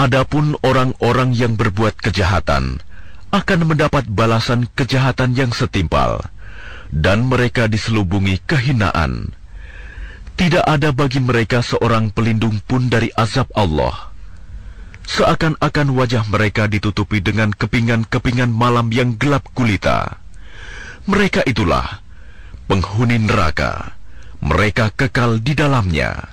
Adapun orang-orang yang berbuat kejahatan akan mendapat balasan kejahatan yang setimpal, dan mereka diselubungi kehinaan. Tidak ada bagi mereka seorang pelindung pun dari azab Allah. Seakan-akan wajah mereka ditutupi dengan kepingan-kepingan malam yang gelap gulita. Mereka itulah penghuni neraka. Mereka kekal di dalamnya.